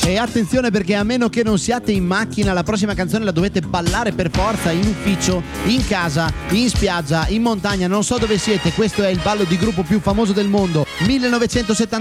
E attenzione, perché a meno che non siate in macchina, la prossima canzone la dovete ballare per forza in ufficio, in casa, in spiaggia, in montagna, non so dove siete. Questo è il ballo di gruppo più famoso del mondo, 1978.